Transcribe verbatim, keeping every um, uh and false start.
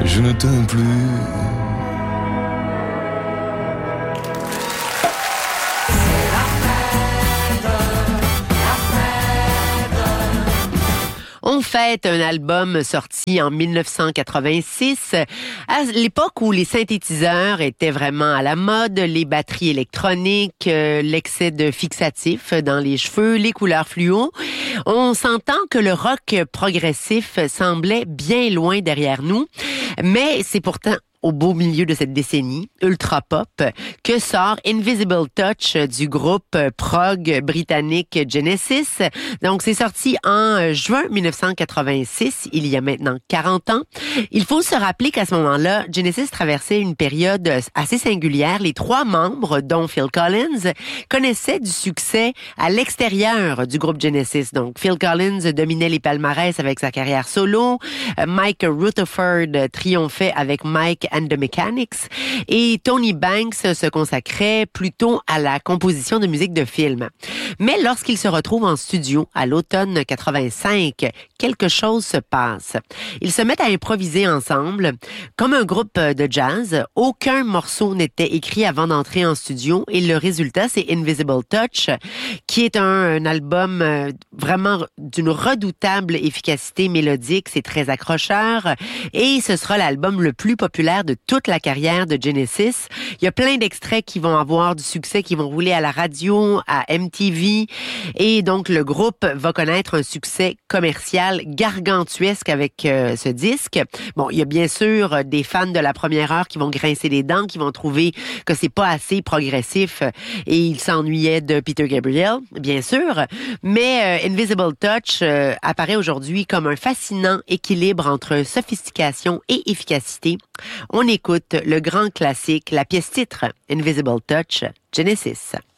je ne t'aime plus. On fête un album sorti en dix-neuf cent quatre-vingt-six, à l'époque où les synthétiseurs étaient vraiment à la mode, les batteries électroniques, euh, l'excès de fixatifs dans les cheveux, les couleurs fluo. On s'entend que le rock progressif semblait bien loin derrière nous, mais c'est pourtant au beau milieu de cette décennie ultra pop que sort Invisible Touch du groupe prog britannique Genesis. Donc c'est sorti en juin dix-neuf cent quatre-vingt-six, il y a maintenant quarante ans. Il faut se rappeler qu'à ce moment-là, Genesis traversait une période assez singulière. Les trois membres, dont Phil Collins, connaissaient du succès à l'extérieur du groupe Genesis. Donc Phil Collins dominait les palmarès avec sa carrière solo, Mike Rutherford triomphait avec Mike and the Mechanics, et Tony Banks se consacrait plutôt à la composition de musique de film. Mais lorsqu'ils se retrouvent en studio à l'automne quatre-vingt-cinq, quelque chose se passe. Ils se mettent à improviser ensemble. Comme un groupe de jazz, aucun morceau n'était écrit avant d'entrer en studio, et le résultat, c'est Invisible Touch, qui est un, un album vraiment d'une redoutable efficacité mélodique. C'est très accrocheur, et ce sera l'album le plus populaire de toute la carrière de Genesis. Il y a plein d'extraits qui vont avoir du succès, qui vont rouler à la radio, à M T V, et donc le groupe va connaître un succès commercial gargantuesque avec euh, ce disque. Bon, il y a bien sûr des fans de la première heure qui vont grincer les dents, qui vont trouver que c'est pas assez progressif, et ils s'ennuyaient de Peter Gabriel, bien sûr, mais euh, Invisible Touch euh, apparaît aujourd'hui comme un fascinant équilibre entre sophistication et efficacité. On écoute le grand classique, la pièce titre Invisible Touch, Genesis.